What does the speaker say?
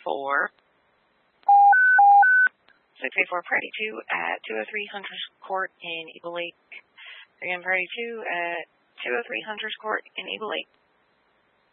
for 684 Priority 2 at 203 Hunters Court in Eagle Lake. Again, Priority 2 at 203 Hunters Court in Eagle Lake.